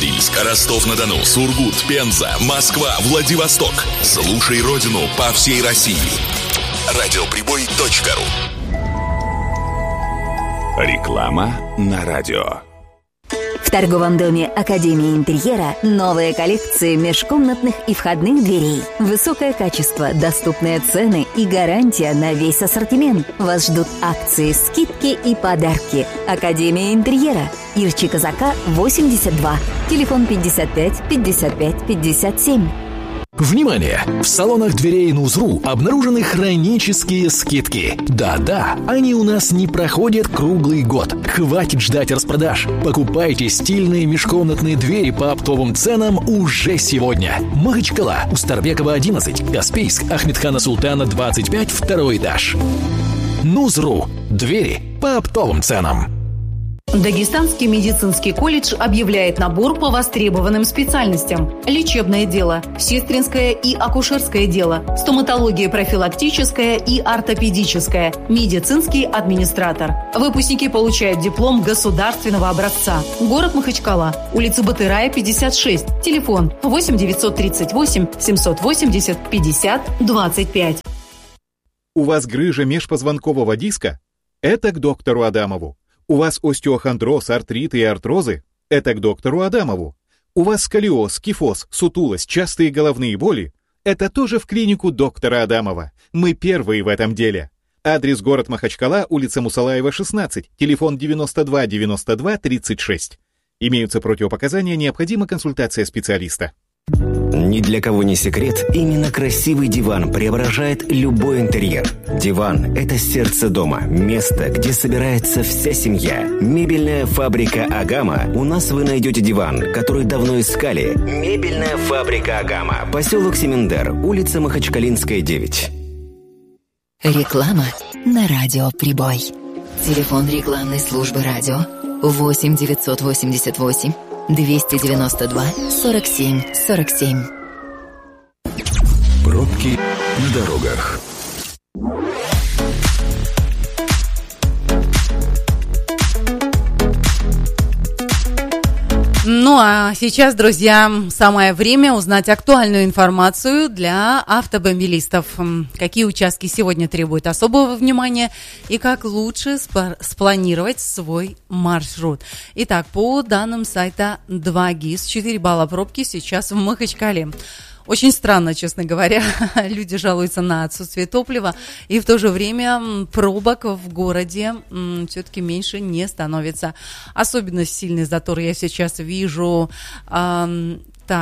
Норильск, Ростов-на-Дону, Сургут, Пенза, Москва, Владивосток. Слушай родину по всей России. Радиоприбой.ру. Реклама на радио. В торговом доме Академии интерьера новые коллекции межкомнатных и входных дверей. Высокое качество, доступные цены и гарантия на весь ассортимент. Вас ждут акции, скидки и подарки. Академия интерьера. Ирчи Казака, 82. Телефон 55 55 57. Внимание! В салонах дверей Нузру обнаружены хронические скидки. Да-да, они у нас не проходят круглый год. Хватит ждать распродаж. Покупайте стильные межкомнатные двери по оптовым ценам уже сегодня. Махачкала, Устарбекова, 11, Каспийск, Ахмедхана Султана, 25, второй этаж. Нузру. Двери по оптовым ценам. Дагестанский медицинский колледж объявляет набор по востребованным специальностям. Лечебное дело, сестринское и акушерское дело, стоматология профилактическая и ортопедическая, медицинский администратор. Выпускники получают диплом государственного образца. Город Махачкала, улица Батырая, 56, телефон 8 938 780 50 25. У вас грыжа межпозвонкового диска? Это к доктору Адамову. У вас остеохондроз, артриты и артрозы? Это к доктору Адамову. У вас сколиоз, кифоз, сутулость, частые головные боли? Это тоже в клинику доктора Адамова. Мы первые в этом деле. Адрес: город Махачкала, улица Мусалаева, 16, телефон 92 92 36. Имеются противопоказания, необходима консультация специалиста. Ни для кого не секрет, именно красивый диван преображает любой интерьер. Диван – это сердце дома, место, где собирается вся семья. Мебельная фабрика «Агама». У нас вы найдете диван, который давно искали. Мебельная фабрика «Агама». Поселок Семендер, улица Махачкалинская, 9. Реклама на радио «Прибой». Телефон рекламной службы радио 8 988 292 47 47. Пробки на дорогах. Ну а сейчас, друзья, самое время узнать актуальную информацию для автомобилистов. Какие участки сегодня требуют особого внимания и как лучше спланировать свой маршрут. Итак, по данным сайта 2GIS, 4 балла пробки сейчас в Махачкале. Очень странно, честно говоря, люди жалуются на отсутствие топлива, и в то же время пробок в городе все-таки меньше не становится. Особенно сильный затор я сейчас вижу на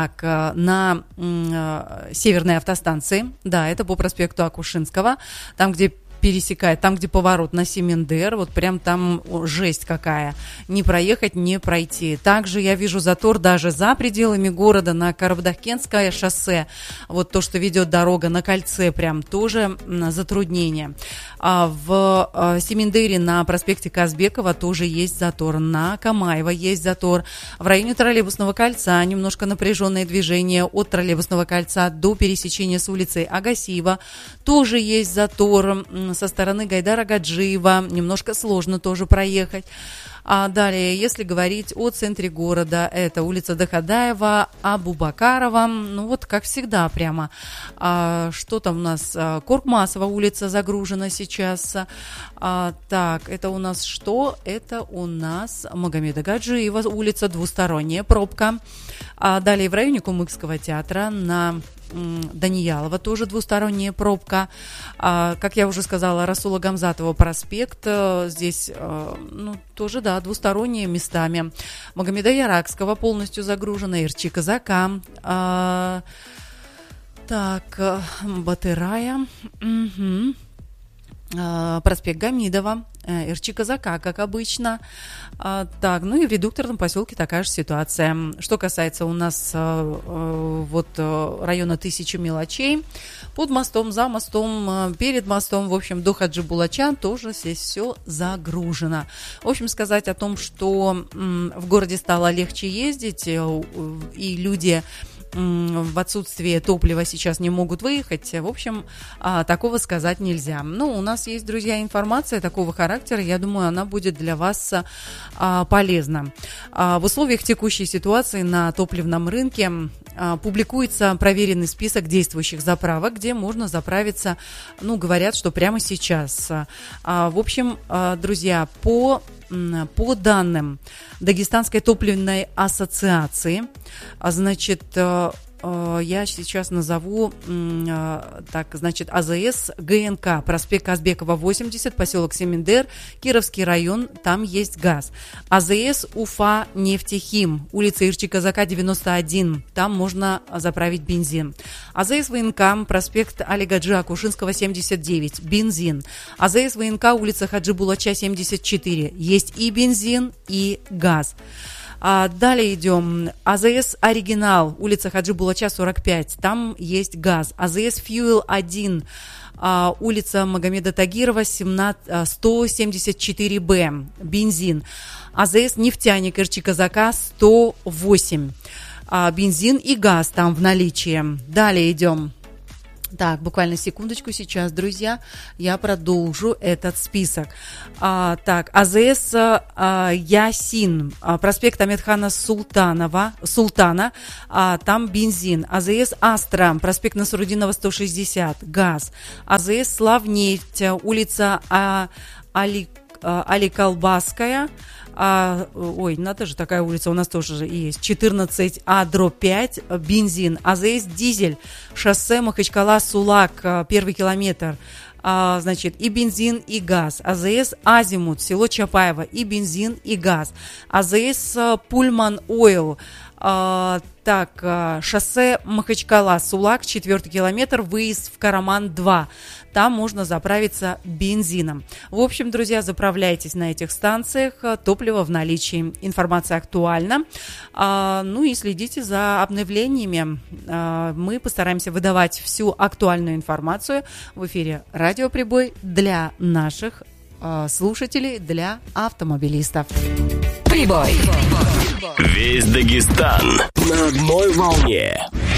северной автостанции, да, это по проспекту Акушинского, там, где пересекает, там, где поворот на Семендер, вот прям там жесть какая. Не проехать, не пройти. Также я вижу затор даже за пределами города на Карабдахкенское шоссе. Вот то, что ведет дорога на кольце, прям тоже затруднение. В Семендере на проспекте Казбекова тоже есть затор. На Камаева есть затор. В районе троллейбусного кольца немножко напряженное движение от троллейбусного кольца до пересечения с улицей Агасиева. Тоже есть затор. Со стороны Гайдара Гаджиева немножко сложно тоже проехать. А далее, если говорить о центре города, это улица Дахадаева, Абубакарова, ну вот как всегда прямо. Что там у нас? Коркмасова улица загружена сейчас. Так, это у нас что? Это у нас Магомеда Гаджиева улица, двусторонняя пробка. Далее в районе Кумыкского театра на Даниялова тоже двусторонняя пробка. Как я уже сказала, Расула Гамзатова проспект. Здесь, тоже, да, двусторонние местами. Магомеда Яракского полностью загружена. Ирчи Казака. Так, Батырая. Угу. Проспект Гамидова, Ирчи Казака, как обычно. Так, ну и в редукторном поселке такая же ситуация. Что касается у нас района Тысячи Мелочей, под мостом, за мостом, перед мостом, в общем, до Хаджи Булачан тоже здесь все загружено. В общем, сказать о том, что в городе стало легче ездить, и люди в отсутствие топлива сейчас не могут выехать. В общем, такого сказать нельзя. Ну, у нас есть, друзья, информация такого характера. Я думаю, она будет для вас полезна. В условиях текущей ситуации на топливном рынке публикуется проверенный список действующих заправок, где можно заправиться, ну, говорят, что прямо сейчас. В общем, друзья, по данным Дагестанской топливной ассоциации, значит, я сейчас назову, так, значит, АЗС ГНК, проспект Казбекова, 80, поселок Семендер, Кировский район, там есть газ. АЗС Уфа Нефтехим, улица Ирчи-Казака, 91, там можно заправить бензин. АЗС ВНК, проспект Али-Гаджи Акушинского, 79, бензин. АЗС ВНК, улица Хаджи Булача, 74, есть и бензин, и газ. Далее идем. АЗС Оригинал, улица Хаджи Булача, 45, там есть газ. АЗС Фьюэл 1, улица Магомеда Тагирова, 174Б, бензин. АЗС Нефтяник Ирчи-Казака, 108, бензин и газ там в наличии. Далее идем. Так, буквально секундочку сейчас, друзья, я продолжу этот список. Так, АЗС Ясин, проспект Амедхана Султана, там бензин. АЗС Астра, проспект Насрудинова, 160, газ. АЗС Славнефть, улица Аликолбасская, надо же, такая улица у нас тоже есть, 14А/5, бензин. АЗС Дизель, шоссе Махачкала-Сулак, 1 километр, значит, и бензин, и газ. АЗС Азимут, село Чапаево, и бензин, и газ. АЗС Пульман Ойл, так, шоссе Махачкала-Сулак, 4 километр, выезд в Караман-2. Там можно заправиться бензином. В общем, друзья, заправляйтесь на этих станциях, топливо в наличии. Информация актуальна. Ну и следите за обновлениями. Мы постараемся выдавать всю актуальную информацию в эфире «Радио Прибой» для наших слушателей, для автомобилистов. Прибой. Весь Дагестан на одной волне.